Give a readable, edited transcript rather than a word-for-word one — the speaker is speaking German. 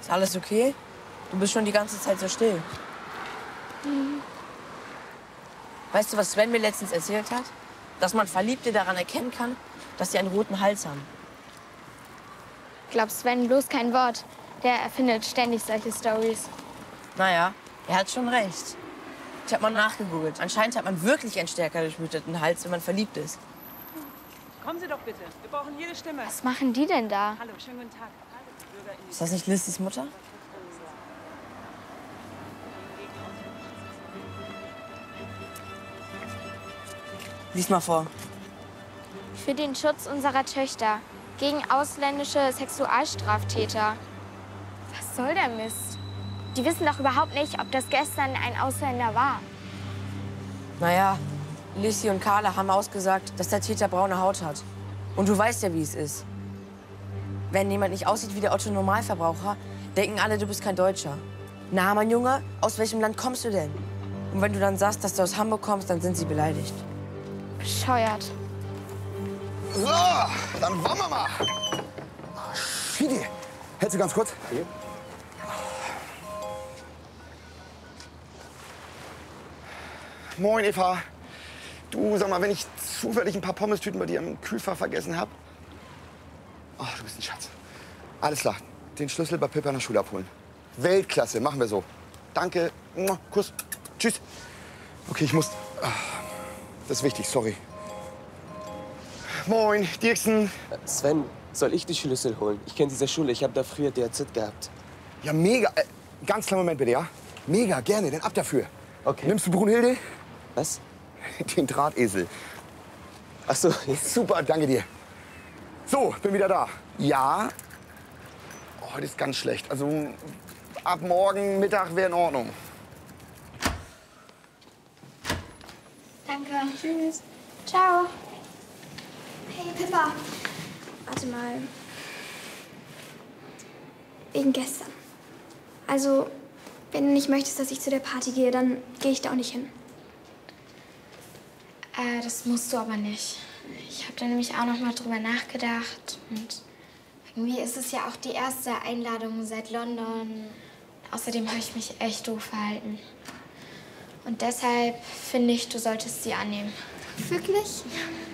Ist alles okay? Du bist schon die ganze Zeit so still. Weißt du, was Sven mir letztens erzählt hat? Dass man Verliebte daran erkennen kann, dass sie einen roten Hals haben. Glaub Sven bloß kein Wort. Der erfindet ständig solche Stories. Naja, er hat schon recht. Ich habe mal nachgegoogelt. Anscheinend hat man wirklich einen stärker durchbluteten Hals, wenn man verliebt ist. Kommen Sie doch bitte. Wir brauchen jede Stimme. Was machen die denn da? Hallo, schönen guten Tag. Ist das nicht Lissys Mutter? Lies mal vor. Für den Schutz unserer Töchter gegen ausländische Sexualstraftäter. Was soll der Mist? Die wissen doch überhaupt nicht, ob das gestern ein Ausländer war. Naja, Lissy und Carla haben ausgesagt, dass der Täter braune Haut hat. Und du weißt ja, wie es ist. Wenn jemand nicht aussieht wie der Otto-Normalverbraucher, denken alle, du bist kein Deutscher. Na, mein Junge, aus welchem Land kommst du denn? Und wenn du dann sagst, dass du aus Hamburg kommst, dann sind sie beleidigt. Bescheuert. So, dann wollen wir mal. Schidi, hältst du ganz kurz? Ja. Moin, Eva. Du, sag mal, wenn ich zufällig ein paar Pommes-Tüten bei dir im Kühlfach vergessen hab. Ach, du bist ein Schatz. Alles klar. Den Schlüssel bei Pippa in der Schule abholen. Weltklasse, machen wir so. Danke. Kuss. Tschüss. Okay, ich muss. Das ist wichtig, sorry. Moin, Dirksen. Sven, soll ich die Schlüssel holen? Ich kenne diese Schule, ich habe da früher DRZ gehabt. Ja, mega. Ganz kleinen Moment bitte, ja? Mega, gerne, dann ab dafür. Okay. Nimmst du Brunhilde? Was? Den Drahtesel. Ach so. Super, danke dir. So, bin wieder da. Ja. Oh, heute ist ganz schlecht. Also ab morgen Mittag wäre in Ordnung. Danke. Tschüss. Ciao. Hey, Pippa. Warte mal. Wegen gestern. Also, wenn du nicht möchtest, dass ich zu der Party gehe, dann gehe ich da auch nicht hin. Das musst du aber nicht. Ich habe da nämlich auch noch mal drüber nachgedacht. Und irgendwie ist es ja auch die erste Einladung seit London. Außerdem habe ich mich echt doof verhalten. Und deshalb finde ich, du solltest sie annehmen. Wirklich? Ja.